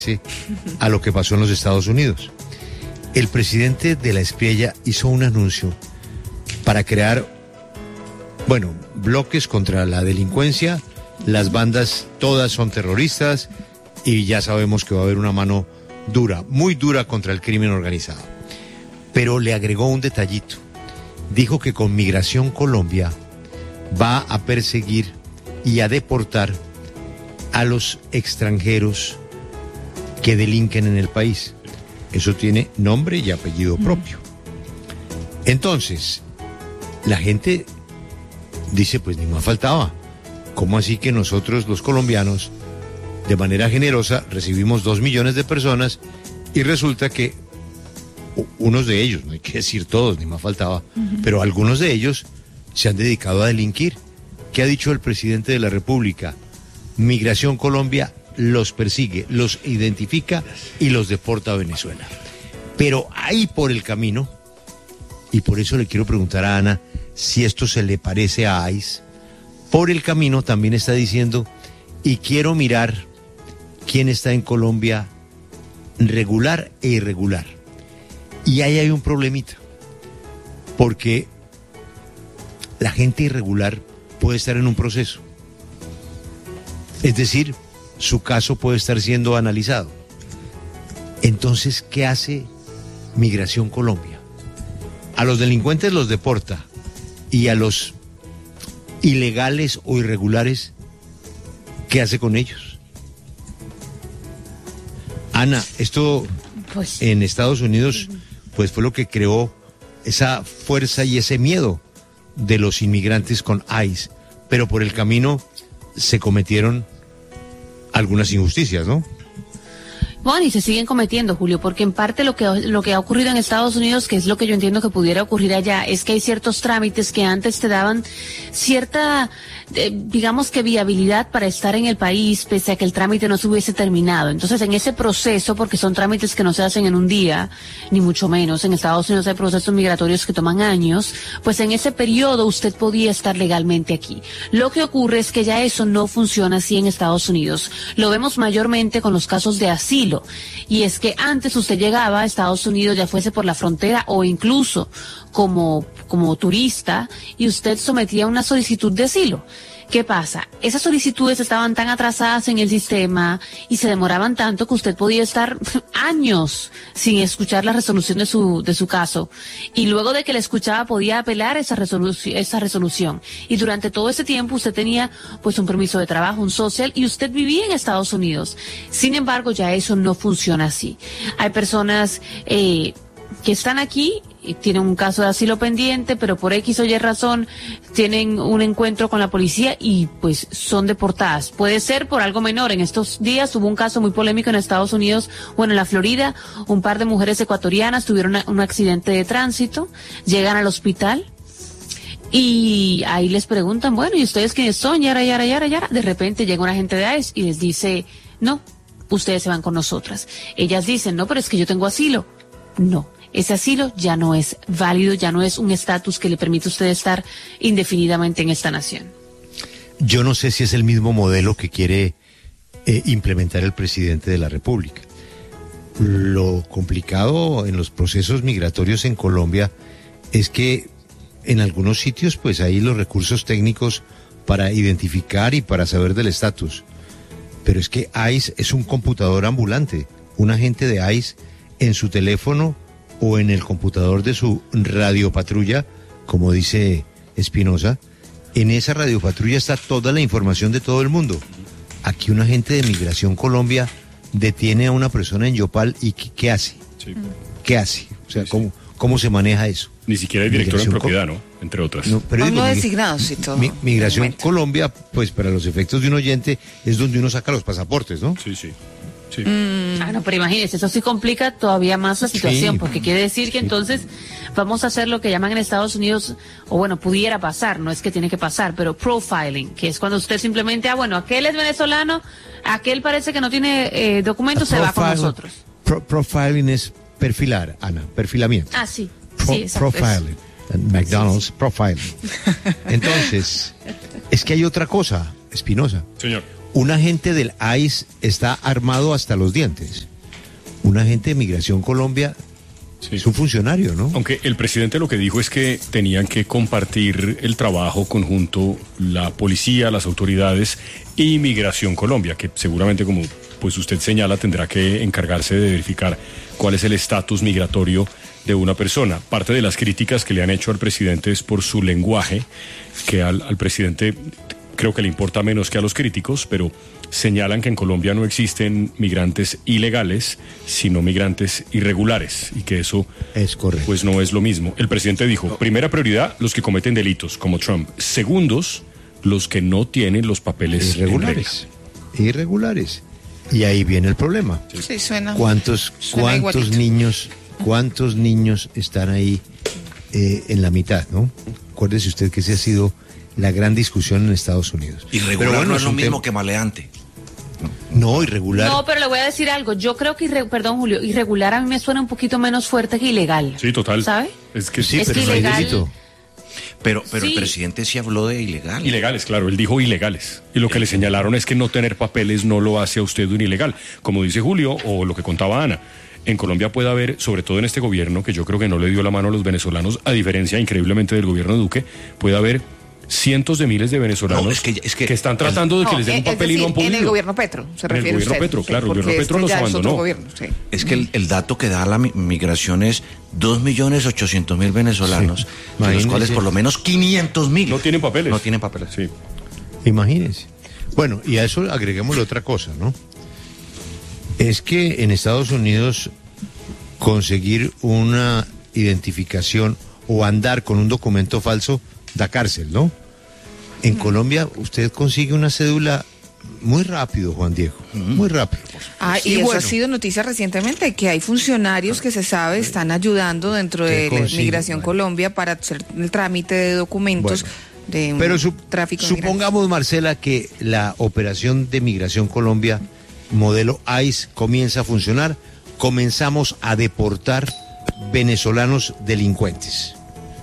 a lo que pasó en los Estados Unidos. El presidente de la Espriella hizo un anuncio para crear, bloques contra la delincuencia. Las bandas todas son terroristas y ya sabemos que va a haber una mano dura, muy dura contra el crimen organizado. Pero le agregó un detallito. Dijo que con Migración Colombia va a perseguir y a deportar a los extranjeros que delinquen en el país. Eso tiene nombre y apellido propio. Entonces, la gente dice, pues ni más faltaba. ¿Cómo así que nosotros los colombianos, de manera generosa, recibimos 2 millones de personas y resulta que unos de ellos, no hay que decir todos, ni más faltaba, pero algunos de ellos se han dedicado a delinquir? ¿Qué ha dicho el presidente de la República? Migración Colombia los persigue, los identifica y los deporta a Venezuela. Pero ahí por el camino, y por eso le quiero preguntar a Ana si esto se le parece a ICE, por el camino también está diciendo, y quiero mirar quién está en Colombia regular e irregular. Y ahí hay un problemita, porque la gente irregular puede estar en un proceso. Es decir, su caso puede estar siendo analizado. Entonces, ¿qué hace Migración Colombia? A los delincuentes los deporta y a los ilegales o irregulares, ¿qué hace con ellos? Ana, esto en Estados Unidos pues fue lo que creó esa fuerza y ese miedo de los inmigrantes con ICE, pero por el camino se cometieron algunas injusticias, ¿no? Bueno, y se siguen cometiendo, Julio, porque en parte lo que ha ocurrido en Estados Unidos, que es lo que yo entiendo que pudiera ocurrir allá, es que hay ciertos trámites que antes te daban cierta, digamos que viabilidad para estar en el país, pese a que el trámite no se hubiese terminado. Entonces, en ese proceso, porque son trámites que no se hacen en un día, ni mucho menos, en Estados Unidos hay procesos migratorios que toman años, pues en ese periodo usted podía estar legalmente aquí. Lo que ocurre es que ya eso no funciona así en Estados Unidos. Lo vemos mayormente con los casos de asilo. Y es que antes usted llegaba a Estados Unidos, ya fuese por la frontera o incluso como turista, y usted sometía una solicitud de asilo. ¿Qué pasa? Esas solicitudes estaban tan atrasadas en el sistema y se demoraban tanto que usted podía estar años sin escuchar la resolución de su caso. Y luego de que la escuchaba podía apelar esa resolución. Y durante todo ese tiempo usted tenía pues un permiso de trabajo, un social, y usted vivía en Estados Unidos. Sin embargo, ya eso no funciona así. Hay personas que están aquí y tienen un caso de asilo pendiente, pero por X o Y razón tienen un encuentro con la policía y pues son deportadas. Puede ser por algo menor. En estos días hubo un caso muy polémico en Estados Unidos, en la Florida, un par de mujeres ecuatorianas tuvieron un accidente de tránsito, llegan al hospital y ahí les preguntan, ¿y ustedes quiénes son? Yara. De repente llega un agente de ICE y les dice, no, ustedes se van con nosotras. Ellas dicen, no, pero es que yo tengo asilo. No. Ese asilo ya no es válido, ya no es un estatus que le permite a usted estar indefinidamente en esta nación. Yo no sé si es el mismo modelo que quiere implementar el presidente de la República. Lo complicado en los procesos migratorios en Colombia es que en algunos sitios pues hay los recursos técnicos para identificar y para saber del estatus. Pero es que ICE es un computador ambulante. Un agente de ICE en su teléfono o en el computador de su radiopatrulla, como dice Espinosa, en esa radiopatrulla está toda la información de todo el mundo. Aquí un agente de Migración Colombia detiene a una persona en Yopal y ¿qué hace? Sí. ¿Qué hace? O sea, ¿cómo se maneja eso? Ni siquiera hay director en propiedad, ¿no? Entre otras. No designados y todo. Migración Colombia, pues para los efectos de un oyente, es donde uno saca los pasaportes, ¿no? Sí. No, pero imagínese, eso sí complica todavía más la situación, porque quiere decir que entonces vamos a hacer lo que llaman en Estados Unidos, pudiera pasar, no es que tiene que pasar, pero profiling, que es cuando usted simplemente, aquel es venezolano, aquel parece que no tiene documentos, se va con nosotros. Profiling es perfilar, Ana, perfilamiento. Sí. Sí, exacto. Profiling. McDonald's, profiling. Entonces, es que hay otra cosa, Espinosa. Señor. un agente del ICE está armado hasta los dientes. Un agente de Migración Colombia es un funcionario, ¿no? Aunque el presidente lo que dijo es que tenían que compartir el trabajo conjunto la policía, las autoridades y Migración Colombia, que seguramente, como pues usted señala, tendrá que encargarse de verificar cuál es el estatus migratorio de una persona. Parte de las críticas que le han hecho al presidente es por su lenguaje, que al presidente creo que le importa menos que a los críticos, pero señalan que en Colombia no existen migrantes ilegales, sino migrantes irregulares, y que eso es correcto. Pues no es lo mismo. El presidente dijo, primera prioridad, los que cometen delitos, como Trump. Segundos, los que no tienen los papeles irregulares. Y ahí viene el problema. Sí, suena. ¿Cuántos niños están ahí en la mitad, ¿no? Acuérdese usted que esa ha sido la gran discusión en Estados Unidos. Irregular no es lo mismo que maleante. No, irregular. No, pero le voy a decir algo. Yo creo que, perdón, Julio, irregular a mí me suena un poquito menos fuerte que ilegal. Sí, total. ¿Sabe? Es que sí, es pero que no hay ilegal... delito. Pero sí. El presidente sí habló de ilegales. Ilegales, claro, él dijo ilegales. Y lo que le señalaron es que no tener papeles no lo hace a usted un ilegal. Como dice Julio, o lo que contaba Ana, en Colombia puede haber, sobre todo en este gobierno, que yo creo que no le dio la mano a los venezolanos, a diferencia increíblemente del gobierno de Duque, puede haber cientos de miles de venezolanos que están tratando de que les den un papel y no han podido. En el gobierno Petro, se refiere en el gobierno usted. Petro, claro, el gobierno Petro los abandonó. Gobierno, sí. Es que el dato que da la migración es 2.800.000 venezolanos, de los cuales por lo menos 500.000 no tienen papeles. No tienen papeles. Sí. Imagínense. Bueno, y a eso agreguémosle otra cosa, ¿no? Es que en Estados Unidos conseguir una identificación o andar con un documento falso da cárcel, ¿no? En Colombia usted consigue una cédula muy rápido, Juan Diego, muy rápido. Y eso ha sido noticia recientemente, que hay funcionarios que se sabe están ayudando dentro de Migración Colombia para hacer el trámite de documentos de tráfico. Supongamos, Marcela, que la operación de Migración Colombia, modelo ICE, comienza a funcionar, comenzamos a deportar venezolanos delincuentes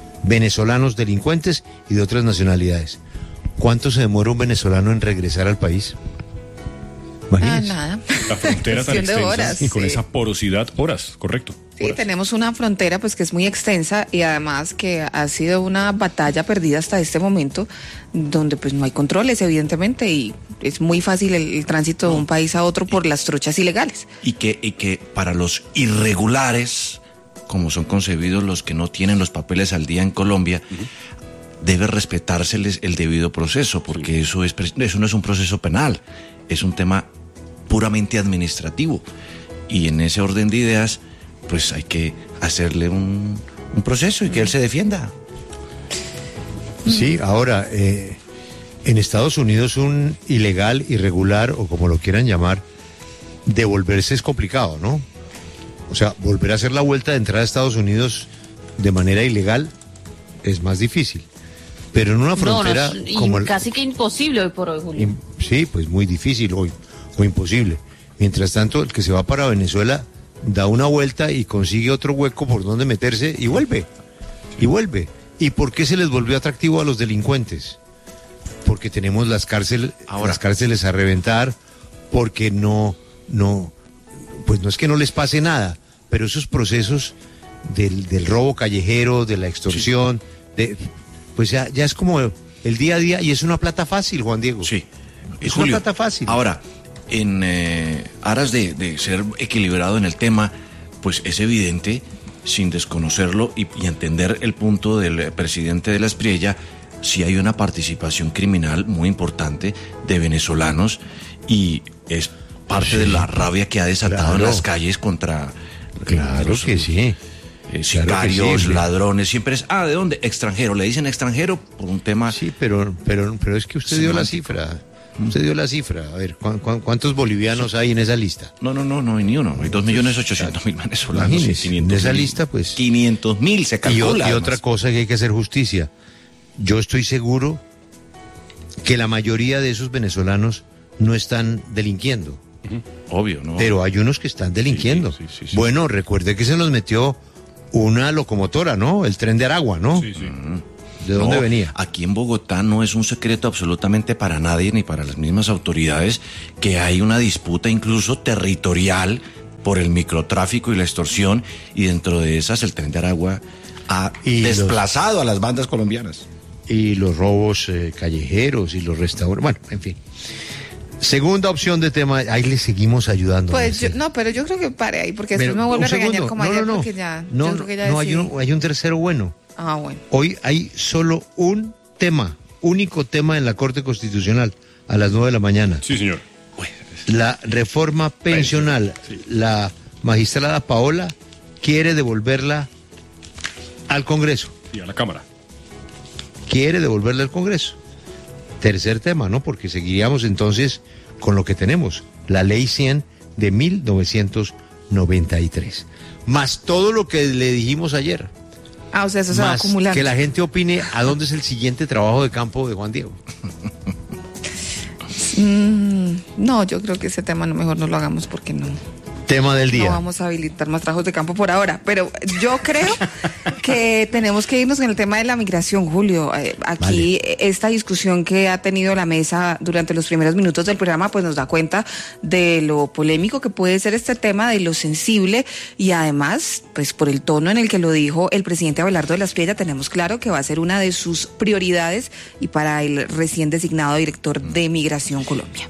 y de otras nacionalidades. ¿Cuánto se demora un venezolano en regresar al país? Imagínense. Nada. La frontera tan extensa horas, y con esa porosidad, horas, correcto. Sí, horas. tenemos una frontera pues que es muy extensa y además que ha sido una batalla perdida hasta este momento, donde pues no hay controles evidentemente y es muy fácil el tránsito de un país a otro por las trochas ilegales. Y que para los irregulares, como son concebidos los que no tienen los papeles al día en Colombia, debe respetárseles el debido proceso, porque eso no es un proceso penal, es un tema puramente administrativo. Y en ese orden de ideas, pues hay que hacerle un proceso y que él se defienda. Sí, ahora, en Estados Unidos un ilegal, irregular o como lo quieran llamar, devolverse es complicado, ¿no? O sea, volver a hacer la vuelta de entrada a Estados Unidos de manera ilegal es más difícil. Pero en una frontera como casi que imposible hoy por hoy, Julio. Sí, pues muy difícil hoy, o imposible. Mientras tanto, el que se va para Venezuela da una vuelta y consigue otro hueco por donde meterse y vuelve. ¿Y por qué se les volvió atractivo a los delincuentes? Porque tenemos las cárceles a reventar, porque pues no es que no les pase nada, pero esos procesos del robo callejero, de la extorsión, pues ya es como el día a día y es una plata fácil, Juan Diego. Sí. Es Julio, una plata fácil. Ahora, en aras de ser equilibrado en el tema, pues es evidente, sin desconocerlo y entender el punto del presidente de la Espriella, si hay una participación criminal muy importante de venezolanos y es parte de la rabia que ha desatado en las calles contra los, que sí. Sicarios, ladrones, siempre es, ¿de dónde? Extranjero, le dicen extranjero por un tema. Sí, pero es que usted dio la cifra. Usted dio la cifra. A ver, ¿cuántos bolivianos hay en esa lista? No hay ni uno. Hay 2.800.000 venezolanos. En esa lista, pues. 500.000 se calcula. Y otra cosa que hay que hacer justicia. Yo estoy seguro que la mayoría de esos venezolanos no están delinquiendo. Obvio, ¿no? Pero hay unos que están delinquiendo. Sí. Bueno, recuerde que se nos metió una locomotora, ¿no? El tren de Aragua, ¿no? Sí. ¿De dónde No, venía? Aquí en Bogotá no es un secreto absolutamente para nadie ni para las mismas autoridades que hay una disputa incluso territorial por el microtráfico y la extorsión, y dentro de esas el Tren de Aragua ha desplazado a las bandas colombianas. Y los robos callejeros y los restaurantes, bueno, en fin. Segunda opción de tema, ahí le seguimos ayudando. Pues pero yo creo que pare ahí, porque después me vuelve a regañar como ayer, porque ya... No, yo creo que ya hay un tercero bueno. Ah, bueno. Hoy hay solo un tema, único tema en la Corte Constitucional, a las 9 de la mañana. Sí, señor. La reforma pensional. Sí. La magistrada Paola quiere devolverla al Congreso. Y a la Cámara. Quiere devolverla al Congreso. Tercer tema, ¿no? Porque seguiríamos entonces con lo que tenemos, la Ley 100 de 1993. Más todo lo que le dijimos ayer. Ah, o sea, eso se va a Más acumular. que la gente opine a dónde es el siguiente trabajo de campo de Juan Diego. No, yo creo que ese tema mejor no lo hagamos porque no. Tema del día. No vamos a habilitar más trabajos de campo por ahora, pero yo creo que tenemos que irnos en el tema de la migración, Julio. Aquí esta discusión que ha tenido la mesa durante los primeros minutos del programa pues nos da cuenta de lo polémico que puede ser este tema, de lo sensible, y además, pues por el tono en el que lo dijo el presidente Abelardo de la Espriella, tenemos claro que va a ser una de sus prioridades y para el recién designado director de Migración Colombia.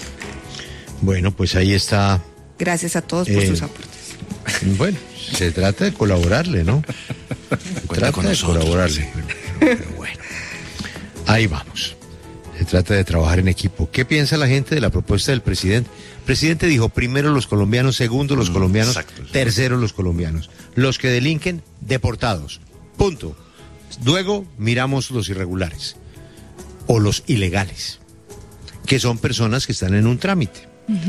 Bueno, pues ahí está. Gracias a todos por sus aportes. Bueno, se trata de colaborarle, ¿no? Se Cuenta con nosotros, colaborarle. Pero bueno, ahí vamos. Se trata de trabajar en equipo. ¿Qué piensa la gente de la propuesta del presidente? El presidente dijo, primero los colombianos, segundo los colombianos, exacto. tercero los colombianos. Los que delinquen, deportados. Punto. Luego miramos los irregulares o los ilegales, que son personas que están en un trámite.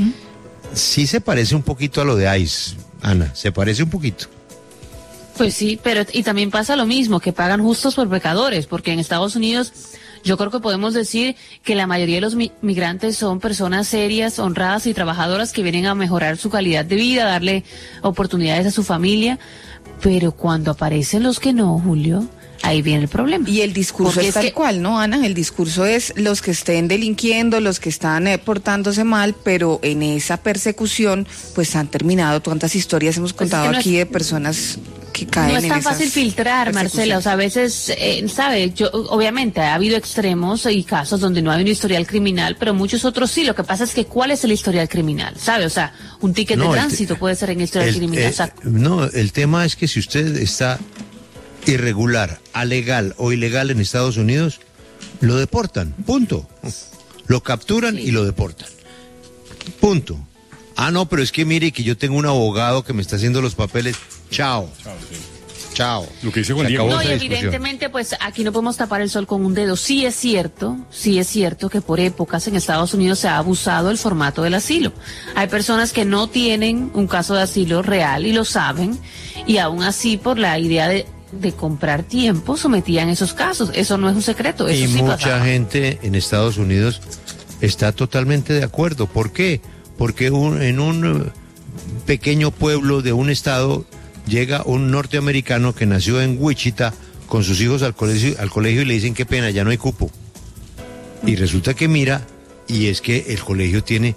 Sí se parece un poquito a lo de ICE, Ana, se parece un poquito. Pues sí, pero y también pasa lo mismo, que pagan justos por pecadores, porque en Estados Unidos yo creo que podemos decir que la mayoría de los migrantes son personas serias, honradas y trabajadoras que vienen a mejorar su calidad de vida, darle oportunidades a su familia, pero cuando aparecen los que no, Julio, ahí viene el problema. Y el discurso Porque es tal cual, ¿no, Ana? El discurso es los que estén delinquiendo, los que están portándose mal, pero en esa persecución pues han terminado tantas historias, hemos contado es que aquí de personas que caen en no es tan esas fácil filtrar, Marcela, o sea, a veces, ¿sabe? Obviamente ha habido extremos y casos donde no hay un historial criminal, pero muchos otros sí. Lo que pasa es que ¿cuál es el historial criminal? ¿Sabe? O sea, un ticket de tránsito puede ser en historial criminal. No, el tema es que si usted está irregular, alegal o ilegal en Estados Unidos, lo deportan, punto. Lo capturan y lo deportan, punto. Ah, no, pero es que mire que yo tengo un abogado que me está haciendo los papeles. Chao. Chao. Lo que dice Juan Diego. No, y evidentemente, pues aquí no podemos tapar el sol con un dedo. Sí es cierto que por épocas en Estados Unidos se ha abusado el formato del asilo. Hay personas que no tienen un caso de asilo real y lo saben, y aún así por la idea de comprar tiempo sometían esos casos. Eso no es un secreto. Eso y sí mucha pasaba. gente en Estados Unidos está totalmente de acuerdo. ¿Por qué? Porque en un pequeño pueblo de un estado llega un norteamericano que nació en Wichita con sus hijos al colegio y le dicen qué pena, ya no hay cupo. Y resulta que mira, y es que el colegio tiene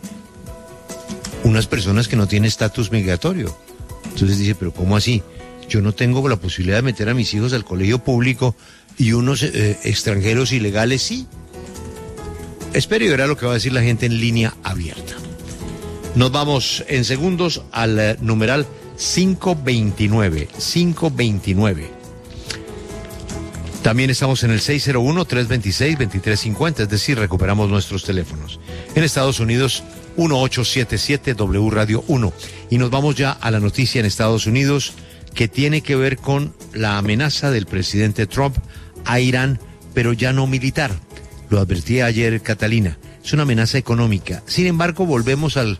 unas personas que no tienen estatus migratorio. Entonces dice, pero ¿cómo así? Yo no tengo la posibilidad de meter a mis hijos al colegio público y unos extranjeros ilegales sí. Espero y verá lo que va a decir la gente en línea abierta. Nos vamos en segundos al numeral 529. También estamos en el 601-326-2350, es decir, recuperamos nuestros teléfonos. En Estados Unidos, 1877 W Radio 1. Y nos vamos ya a la noticia en Estados Unidos que tiene que ver con la amenaza del presidente Trump a Irán, pero ya no militar. Lo advertía ayer Catalina. Es una amenaza económica. Sin embargo, volvemos al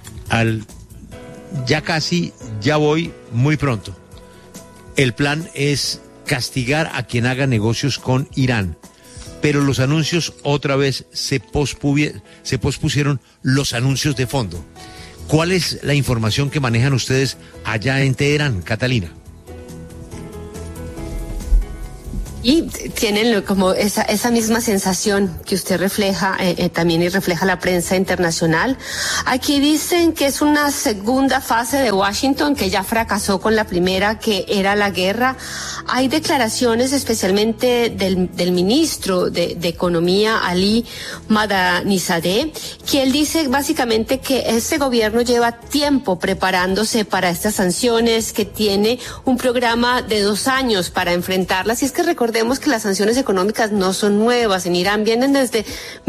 ya casi, ya voy muy pronto. El plan es castigar a quien haga negocios con Irán, pero los anuncios otra vez se pospusieron los anuncios de fondo. ¿Cuál es la información que manejan ustedes allá en Teherán, Catalina? Y tienen como esa misma sensación que usted refleja también y refleja la prensa internacional. Aquí dicen que es una segunda fase de Washington que ya fracasó con la primera, que era la guerra. Hay declaraciones especialmente del ministro de Economía, Ali Madanizadeh, que él dice básicamente que este gobierno lleva tiempo preparándose para estas sanciones, que tiene un programa de 2 años para enfrentarlas. Y es que recordemos que las sanciones económicas no son nuevas en Irán, vienen desde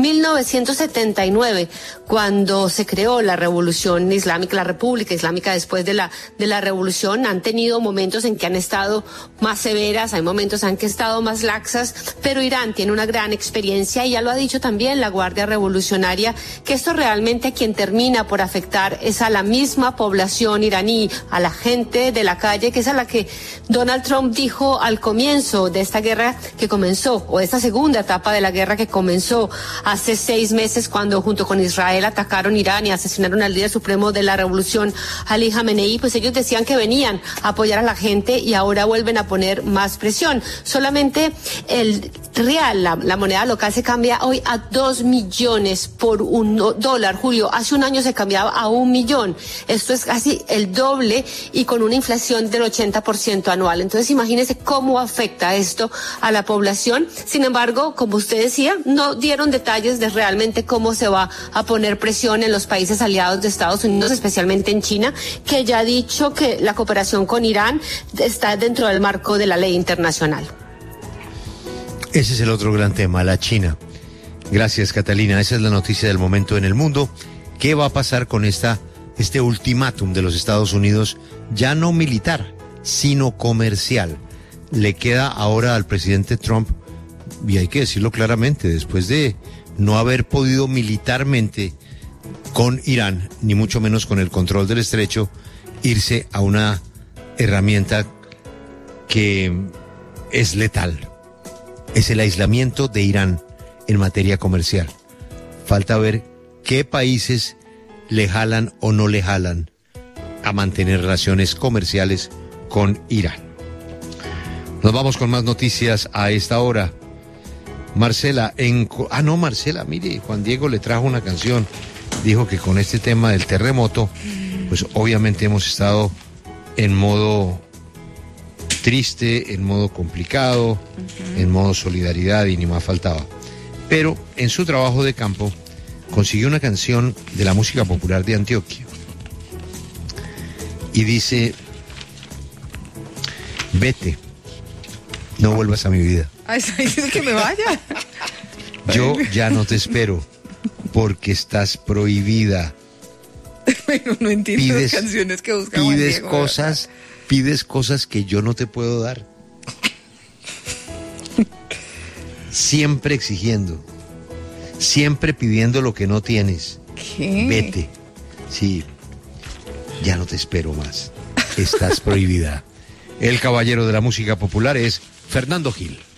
1979, cuando se creó la revolución islámica, la República Islámica. Después de la revolución han tenido momentos en que han estado más severas, hay momentos en que han estado más laxas, pero Irán tiene una gran experiencia y ya lo ha dicho también la Guardia Revolucionaria, que esto realmente a quien termina por afectar es a la misma población iraní, a la gente de la calle, que es a la que Donald Trump dijo al comienzo de esta guerra que comenzó, o esta segunda etapa de la guerra que comenzó hace 6 meses, cuando junto con Israel atacaron Irán y asesinaron al líder supremo de la revolución, Ali Khamenei. Pues ellos decían que venían a apoyar a la gente y ahora vuelven a poner más presión. Solamente el real, la moneda local, se cambia hoy a 2 millones por $1, Julio. Hace un año se cambiaba a 1 millón. Esto es casi el doble y con una inflación del 80% anual. Entonces imagínense cómo afecta esto a la población. Sin embargo, como usted decía, no dieron detalles de realmente cómo se va a poner presión en los países aliados de Estados Unidos, especialmente en China, que ya ha dicho que la cooperación con Irán está dentro del marco de la ley internacional. Ese es el otro gran tema, la China. Gracias, Catalina. Esa es la noticia del momento en el mundo. ¿Qué va a pasar con este ultimátum de los Estados Unidos, ya no militar, sino comercial? Le queda ahora al presidente Trump, y hay que decirlo claramente, después de no haber podido militarmente con Irán, ni mucho menos con el control del estrecho, irse a una herramienta que es letal. Es el aislamiento de Irán en materia comercial. Falta ver qué países le jalan o no le jalan a mantener relaciones comerciales con Irán. Nos vamos con más noticias a esta hora. Marcela, Marcela, mire, Juan Diego le trajo una canción. Dijo que con este tema del terremoto, pues obviamente hemos estado en modo triste, en modo complicado, en modo solidaridad y ni más faltaba. Pero en su trabajo de campo consiguió una canción de la música popular de Antioquia. Y dice: vete, no vuelvas a mi vida. Ay, dice que me vaya. Yo ya no te espero, porque estás prohibida. Bueno, no entiendo las canciones que busca Juan Diego, pides cosas que yo no te puedo dar. Siempre exigiendo, siempre pidiendo lo que no tienes. ¿Qué? Vete. Sí, ya no te espero más. Estás prohibida. El caballero de la música popular es Fernando Gil.